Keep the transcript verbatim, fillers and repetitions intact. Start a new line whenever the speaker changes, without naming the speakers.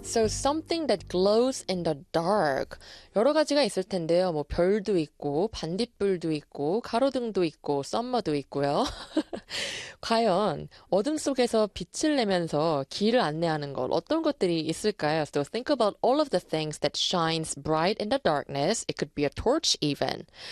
So something that glows in the dark. 여러 가지가 있을 텐데요. 뭐 별도 있고 반딧불도 있고 가로등도 있고 썸머도 있고요. 과연 어둠 속에서 빛을 내면서 길을 안내하는 것 어떤 것들이 있을까요? So think about all of the things that shines bright in the darkness. It could be a torch even.